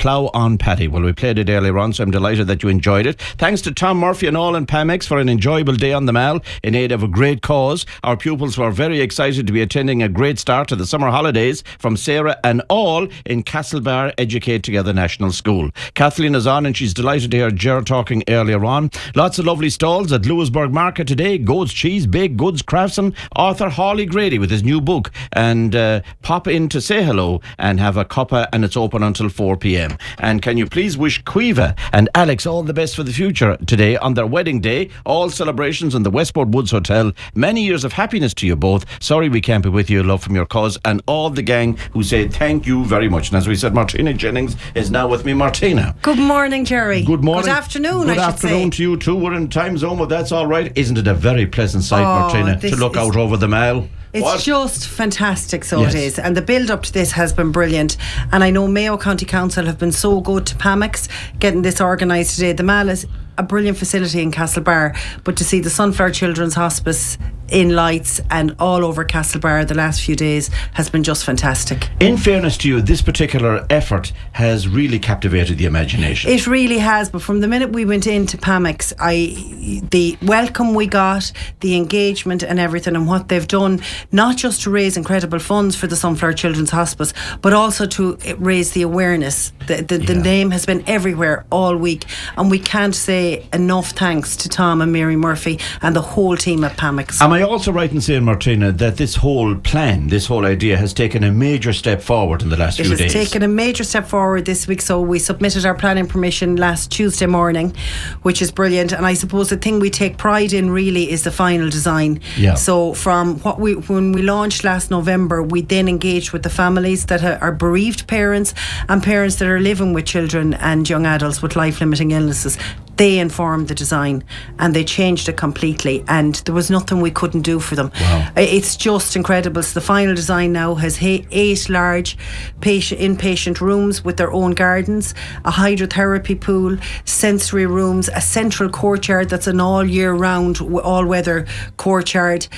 Plough on Paddy. Well, we played it earlier on, so I'm delighted that you enjoyed it. Thanks to Tom Murphy and all in Pamex for an enjoyable day on the Mall in aid of a great cause. Our pupils were very excited to be attending a great start to the summer holidays from Sarah and all in Castlebar Educate Together National School. Kathleen is on and she's delighted to hear Ger talking earlier on. Lots of lovely stalls at Lewisburg Market today. Goat's Cheese, Baked Goods, Craftsman, author Hawley Grady with his new book. And pop in to say hello and have a cuppa, and it's open until 4 p.m. And can you please wish Quiva and Alex all the best for the future today on their wedding day. All celebrations in the Westport Woods Hotel. Many years of happiness to you both. Sorry we can't be with you. Love from your cuz and all the gang who say thank you very much. And as we said, Martina Jennings is now with me. Martina. Good morning, Jerry. Good morning. Good afternoon, Good I should afternoon say. to you too. We're in time zone, but that's all right. Isn't it a very pleasant sight, Martina, to look out over the Mall? It's just fantastic, so Yes. it is. And the build up to this has been brilliant. And I know Mayo County Council have been so good to Pamex getting this organised today. The Mall is a brilliant facility in Castlebar, but to see the Sunflower Children's Hospice in lights and all over Castlebar the last few days has been just fantastic. In fairness to you, this particular effort has really captivated the imagination. It really has, but from the minute we went into Pamex, the welcome we got, the engagement and everything, and what they've done, not just to raise incredible funds for the Sunflower Children's Hospice, but also to raise the awareness. The name has been everywhere all week, and we can't say enough thanks to Tom and Mary Murphy and the whole team at Pamex. Am I also right in saying, Martina, that this whole plan, this whole idea has taken a major step forward in the last few days? It has taken a major step forward this week. So we submitted our planning permission last Tuesday morning, which is brilliant. And I suppose the thing we take pride in really is the final design. Yeah. So from when we launched last November, we then engaged with the families that are bereaved parents and parents that are living with children and young adults with life-limiting illnesses. They informed the design and they changed it completely, and there was nothing we couldn't do for them. Wow. It's just incredible. So the final design now has 8 large inpatient rooms with their own gardens, a hydrotherapy pool, sensory rooms, a central courtyard that's an all year round all weather courtyard,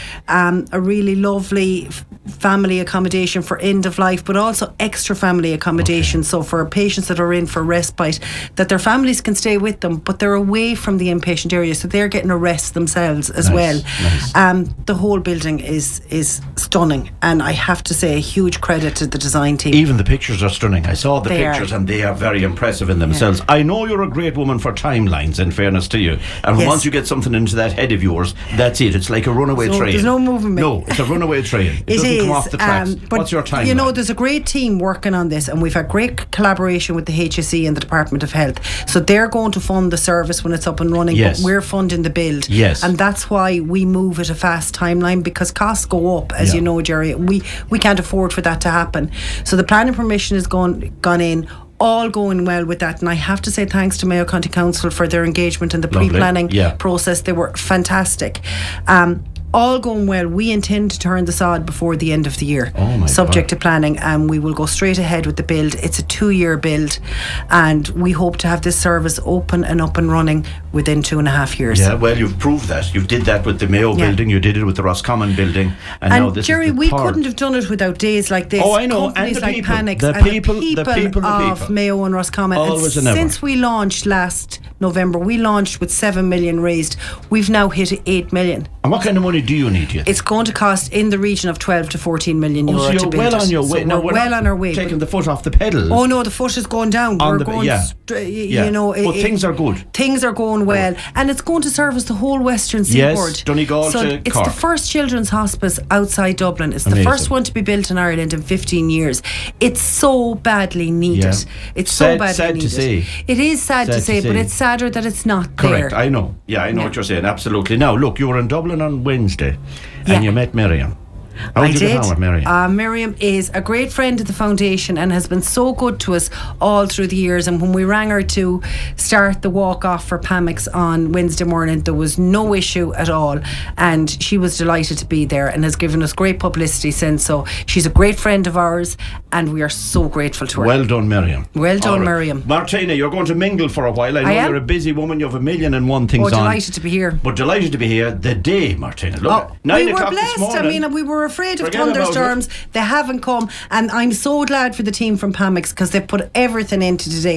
a really lovely family accommodation for end of life, but also extra family accommodation. So for patients that are in for respite, that their families can stay with them, but they're away from the inpatient area, so they're getting a rest themselves as well. Nice. The whole building is stunning, and I have to say a huge credit to the design team. Even the pictures are stunning. I saw the pictures and they are very impressive in themselves. I know you're a great woman for timelines, in fairness to you, and once you get something into that head of yours, that's it. It's like a runaway train. There's no moving me. No, it's a runaway train. It doesn't come off the tracks. But what's your timeline? You know, there's a great team working on this, and we've had great collaboration with the HSE and the Department of Health. So they're going to fund the service when it's up and running, but we're funding the build. Yes. And that's why we move at a fast timeline, because costs go up, as you know, Jerry. We can't afford for that to happen. So the planning permission has gone in, all going well with that, and I have to say thanks to Mayo County Council for their engagement in the pre-planning process. They were fantastic. All going well. We intend to turn the sod before the end of the year, subject to planning, and we will go straight ahead with the build. It's a 2-year build, and we hope to have this service open and up and running within 2.5 years. Yeah, well, you've proved that. You did that with the Mayo building, you did it with the Roscommon building, and now this Jerry, is the we third. couldn't have done it without days like this. Oh, I know. Companies And the like people. Panex The and people of Mayo and Roscommon. Always and and ever. since we launched last November, we launched with 7 million raised. We've now hit 8 million. And what kind of money do you need? It's going to cost in the region of 12 to 14 million euro so you're to build well it. on your way. So Now, we're well on our way. Taking the foot off the pedal. Oh no, the foot is going down. We're going you know, but things are good. Things are going well, and it's going to service the whole Western Seaboard. Yes, Donegal to Cork. It's the first children's hospice outside Dublin. It's the first one to be built in Ireland in 15 years. It's so badly needed. It's so badly needed. Sad to say. It is sad to say, but it's sadder that it's not Correct, there. I know. Yeah, I know what you're saying. Absolutely. Now, look, you were in Dublin on Wednesday, and you met Miriam. How did you get on with Miriam? Miriam is a great friend of the foundation and has been so good to us all through the years. And when we rang her to start the walk off for Pamex on Wednesday morning, there was no issue at all, and she was delighted to be there and has given us great publicity since. So she's a great friend of ours, and we are so grateful to her. Well done, Miriam. Well done, Miriam. Martina, you're going to mingle for a while. I know you're a busy woman. You have 1,001,000 things on. Delighted to be here. But delighted to be here. The day, Martina. Look, 9 we were o'clock blessed. this morning. I mean, we were afraid of Forget about thunderstorms. They haven't come, and I'm so glad for the team from Pamex, because they've put everything into today.